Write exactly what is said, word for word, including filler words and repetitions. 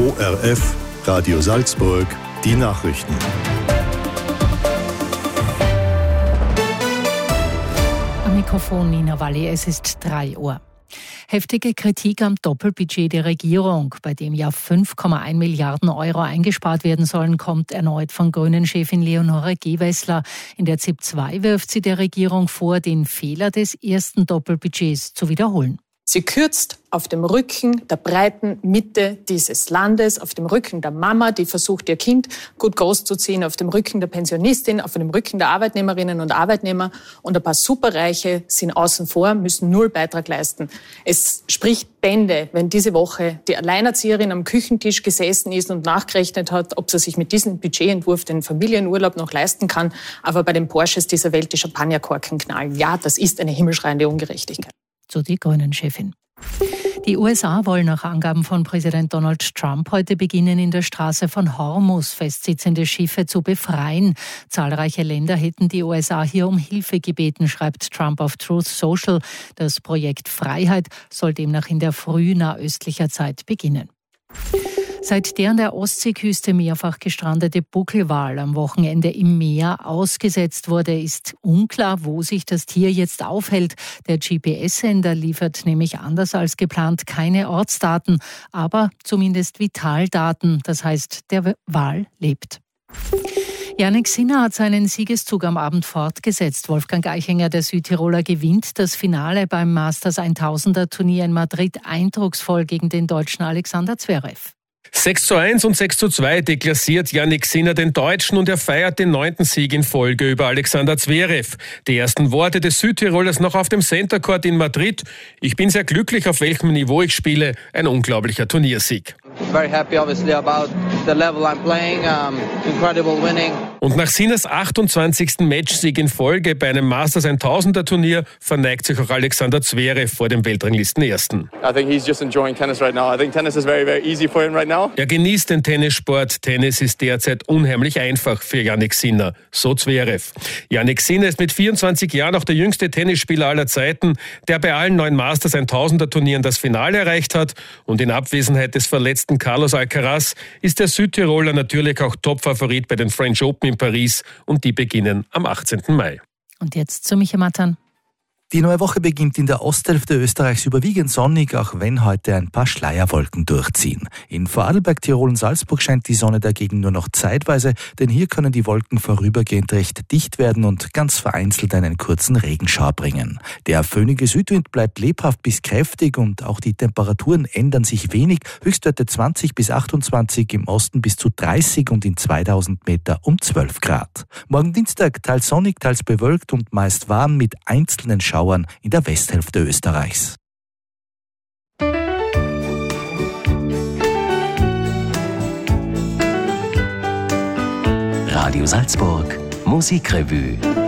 O R F, Radio Salzburg, die Nachrichten. Am Mikrofon Nina Walli, es ist drei Uhr. Heftige Kritik am Doppelbudget der Regierung, bei dem ja fünf Komma eins Milliarden Euro eingespart werden sollen, kommt erneut von Grünen-Chefin Leonore Gewessler. In der Z I P zwei wirft sie der Regierung vor, den Fehler des ersten Doppelbudgets zu wiederholen. Sie kürzt auf dem Rücken der breiten Mitte dieses Landes, auf dem Rücken der Mama, die versucht, ihr Kind gut großzuziehen, auf dem Rücken der Pensionistin, auf dem Rücken der Arbeitnehmerinnen und Arbeitnehmer. Und ein paar Superreiche sind außen vor, müssen null Beitrag leisten. Es spricht Bände, wenn diese Woche die Alleinerzieherin am Küchentisch gesessen ist und nachgerechnet hat, ob sie sich mit diesem Budgetentwurf den Familienurlaub noch leisten kann. Aber bei den Porsches dieser Welt die Champagnerkorken knallen. Ja, das ist eine himmelschreiende Ungerechtigkeit. So die Grünen-Chefin. Die U S A wollen nach Angaben von Präsident Donald Trump heute beginnen, in der Straße von Hormuz festsitzende Schiffe zu befreien. Zahlreiche Länder hätten die U S A hier um Hilfe gebeten, schreibt Trump auf Truth Social. Das Projekt Freiheit soll demnach in der Früh nahöstlicher Zeit beginnen. Seit der an der Ostseeküste mehrfach gestrandete Buckelwal am Wochenende im Meer ausgesetzt wurde, ist unklar, wo sich das Tier jetzt aufhält. Der G P S-Sender liefert nämlich anders als geplant keine Ortsdaten, aber zumindest Vitaldaten. Das heißt, der Wal lebt. Jannik Sinner hat seinen Siegeszug am Abend fortgesetzt. Wolfgang Eichinger, der Südtiroler, gewinnt das Finale beim Masters tausender Turnier in Madrid eindrucksvoll gegen den Deutschen Alexander Zverev. sechs zu eins und sechs zu zwei deklassiert Jannik Sinner den Deutschen und er feiert den neunten Sieg in Folge über Alexander Zverev. Die ersten Worte des Südtirolers noch auf dem Center Court in Madrid. Ich bin sehr glücklich, auf welchem Niveau ich spiele. Ein unglaublicher Turniersieg. Very happy obviously about the level I'm playing. Um, incredible winning. Und nach Sinners achtundzwanzigsten Matchsieg in Folge bei einem Masters tausender Turnier verneigt sich auch Alexander Zverev vor dem Weltranglistenersten. I think he's just enjoying tennis right now. I think tennis is very, very easy for him right now. Er genießt den Tennissport. Tennis ist derzeit unheimlich einfach für Jannik Sinner. So Zverev. Jannik Sinner ist mit vierundzwanzig Jahren auch der jüngste Tennisspieler aller Zeiten, der bei allen neun Masters tausender Turnieren das Finale erreicht hat. Und in Abwesenheit des verletzten Carlos Alcaraz ist der Südtiroler natürlich auch Topfavorit bei den French Open in Paris und die beginnen am achtzehnten Mai. Und jetzt zu Micha Matan. Die neue Woche beginnt in der Osthälfte Österreichs überwiegend sonnig, auch wenn heute ein paar Schleierwolken durchziehen. In Vorarlberg, Tirol und Salzburg scheint die Sonne dagegen nur noch zeitweise, denn hier können die Wolken vorübergehend recht dicht werden und ganz vereinzelt einen kurzen Regenschauer bringen. Der föhnige Südwind bleibt lebhaft bis kräftig und auch die Temperaturen ändern sich wenig. Höchstwerte zwanzig bis achtundzwanzig, im Osten bis zu dreißig und in zweitausend Meter um zwölf Grad. Morgen Dienstag teils sonnig, teils bewölkt und meist warm mit einzelnen Schauern in der Westhälfte Österreichs. Radio Salzburg, Musikrevue.